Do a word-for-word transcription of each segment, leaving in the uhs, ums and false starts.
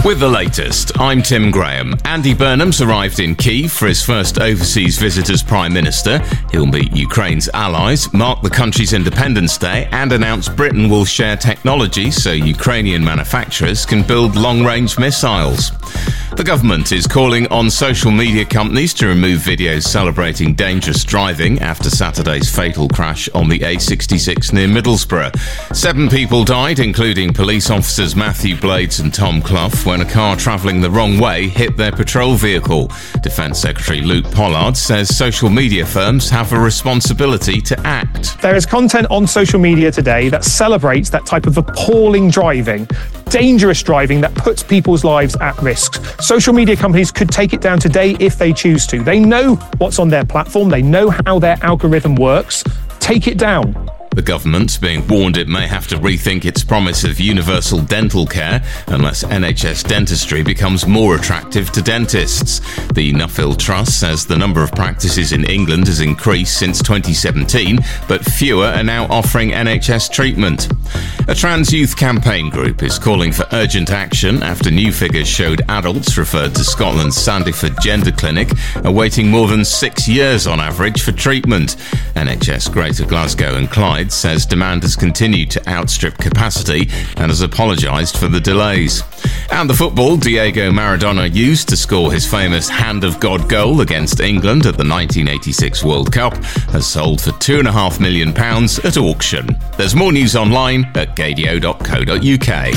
With the latest, I'm Tim Graham. Andy Burnham's arrived in Kyiv for his first overseas visit as Prime Minister. He'll meet Ukraine's allies, mark the country's Independence Day, and announce Britain will share technology so Ukrainian manufacturers can build long-range missiles. The government is calling on social media companies to remove videos celebrating dangerous driving after Saturday's fatal crash on the A sixty-six near Middlesbrough. Seven people died, including police officers Matthew Blades and Tom Clough, when a car travelling the wrong way hit their patrol vehicle. Defence Secretary Luke Pollard says social media firms have a responsibility to act. There is content on social media today that celebrates that type of appalling driving, dangerous driving that puts people's lives at risk. Social media companies could take it down today if they choose to. They know what's on their platform. They know how their algorithm works. Take it down. The government's being warned it may have to rethink its promise of universal dental care unless N H S dentistry becomes more attractive to dentists. The Nuffield Trust says the number of practices in England has increased since twenty seventeen, but fewer are now offering N H S treatment. A trans youth campaign group is calling for urgent action after new figures showed adults referred to Scotland's Sandyford Gender Clinic are waiting more than six years on average for treatment. N H S Greater Glasgow and Clyde says demand has continued to outstrip capacity and has apologised for the delays. And the football Diego Maradona used to score his famous Hand of God goal against England at the nineteen eighty-six World Cup has sold for two and a half million pounds at auction. There's more news online at gadio dot co dot uk.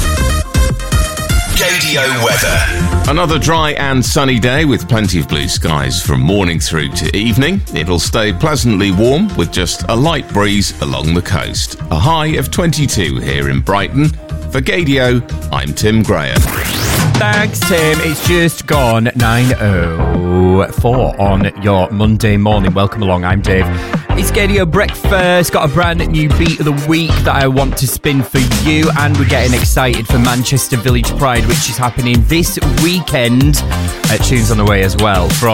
Gadio weather. Another dry and sunny day with plenty of blue skies from morning through to evening. It'll stay pleasantly warm with just a light breeze along the coast. A high of twenty-two here in Brighton. For Gadio, I'm Tim Graham. Thanks, Tim. It's just gone nine oh four on your Monday morning. Welcome along. I'm Dave. It's Gadio Breakfast. Got a brand new beat of the week that I want to spin for you, and we're getting excited for Manchester Village Pride, which is happening this weekend. Uh, tunes on the way as well from